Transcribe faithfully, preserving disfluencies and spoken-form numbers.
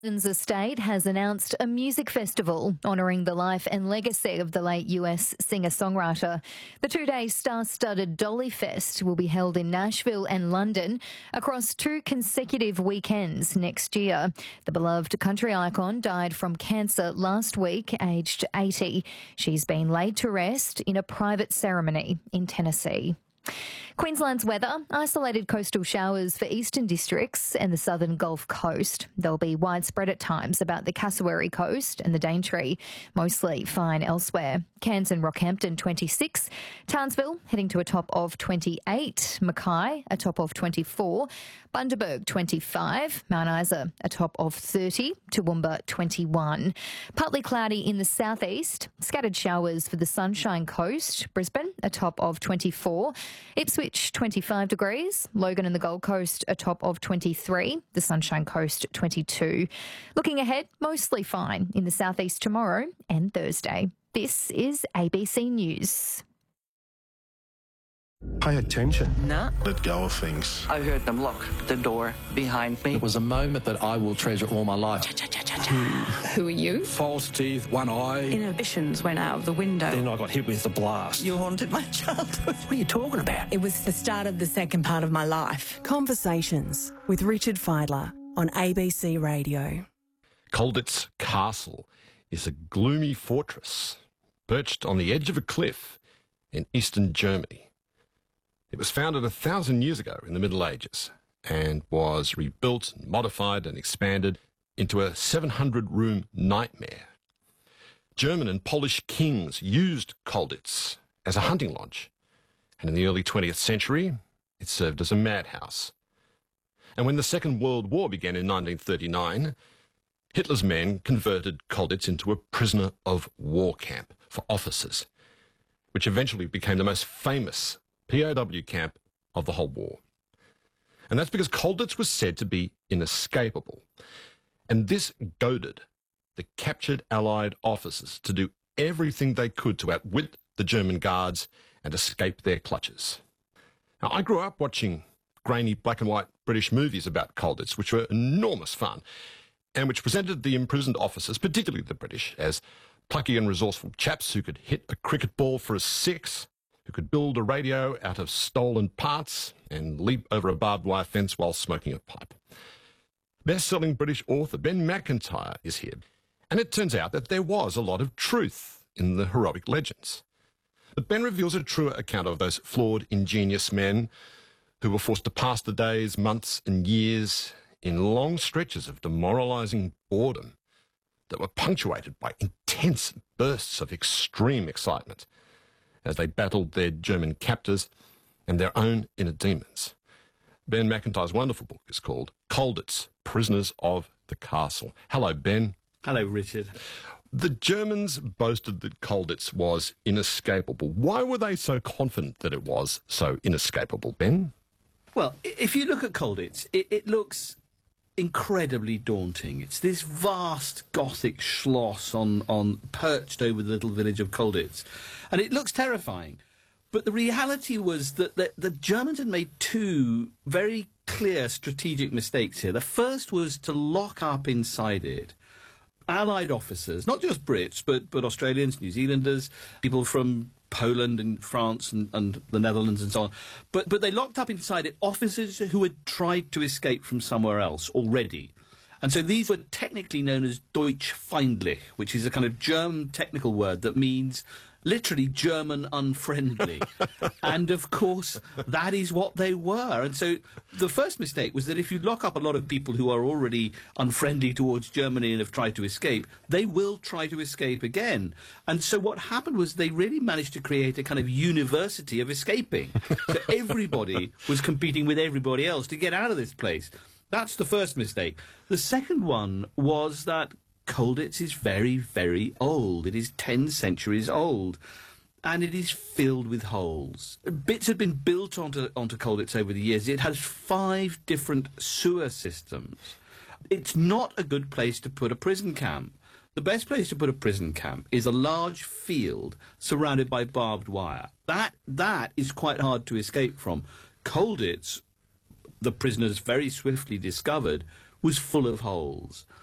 Biden's estate has announced a music festival honouring the life and legacy of the late U S singer-songwriter. The two-day star-studded Dolly Fest will be held in Nashville and London across two consecutive weekends next year. The beloved country icon died from cancer last week, aged eighty. She's been laid to rest in a private ceremony in Tennessee. Queensland's weather, isolated coastal showers for eastern districts and the southern Gulf Coast. They'll be widespread at times about the Cassowary coast and the Daintree, mostly fine elsewhere. Cairns and Rockhampton twenty-six, Townsville heading to a top of twenty-eight, Mackay a top of twenty-four, Bundaberg twenty-five, Mount Isa a top of thirty, Toowoomba twenty-one. Partly cloudy in the southeast, scattered showers for the Sunshine Coast, Brisbane a top of twenty-four, Ipswich twenty-five degrees, Logan and the Gold Coast a top of twenty-three, the Sunshine Coast twenty-two. Looking ahead, mostly fine in the southeast tomorrow and Thursday. This is A B C News. Pay attention. Nah. Let go of things. I heard them lock the door behind me. It was a moment that I will treasure all my life. Who are you? False teeth, one eye. Inhibitions went out of the window. Then I got hit with the blast. You haunted my childhood. What are you talking about? It was the start of the second part of my life. Conversations with Richard Fiedler on A B C Radio. Colditz Castle is a gloomy fortress perched on the edge of a cliff in eastern Germany. It was founded a thousand years ago in the Middle Ages and was rebuilt, and modified and expanded into a seven hundred room nightmare. German and Polish kings used Colditz as a hunting lodge, and in the early twentieth century, it served as a madhouse. And when the Second World War began in nineteen thirty-nine, Hitler's men converted Colditz into a prisoner of war camp for officers, which eventually became the most famous P O W camp of the whole war. And that's because Colditz was said to be inescapable. And this goaded the captured Allied officers to do everything they could to outwit the German guards and escape their clutches. Now, I grew up watching grainy black and white British movies about Colditz, which were enormous fun, and which presented the imprisoned officers, particularly the British, as plucky and resourceful chaps who could hit a cricket ball for a six, who could build a radio out of stolen parts and leap over a barbed wire fence while smoking a pipe. Best-selling British author Ben Macintyre is here, and it turns out that there was a lot of truth in the heroic legends. But Ben reveals a truer account of those flawed, ingenious men who were forced to pass the days, months and years in long stretches of demoralising boredom that were punctuated by intense bursts of extreme excitement as they battled their German captors and their own inner demons. Ben Macintyre's wonderful book is called Colditz, Prisoners of the Castle. Hello, Ben. Hello, Richard. The Germans boasted that Colditz was inescapable. Why were they so confident that it was so inescapable, Ben? Well, if you look at Colditz, it, it looks incredibly daunting. It's this vast Gothic schloss on, on perched over the little village of Colditz, and it looks terrifying. But the reality was that the, the Germans had made two very clear strategic mistakes here. The first was to lock up inside it Allied officers, not just Brits, but, but Australians, New Zealanders, people from Poland and France and, and the Netherlands and so on. But, but they locked up inside it officers who had tried to escape from somewhere else already. And so these were technically known as Deutschfeindlich, which is a kind of German technical word that means literally German unfriendly. And, of course, that is what they were. And so the first mistake was that if you lock up a lot of people who are already unfriendly towards Germany and have tried to escape, they will try to escape again. And so what happened was they really managed to create a kind of university of escaping. So everybody was competing with everybody else to get out of this place. That's the first mistake. The second one was that Colditz is very, very old. It is ten centuries old, and it is filled with holes. Bits had been built onto, onto Colditz over the years. It has five different sewer systems. It's not a good place to put a prison camp. The best place to put a prison camp is a large field surrounded by barbed wire. That, that is quite hard to escape from. Colditz, the prisoners very swiftly discovered, was full of holes.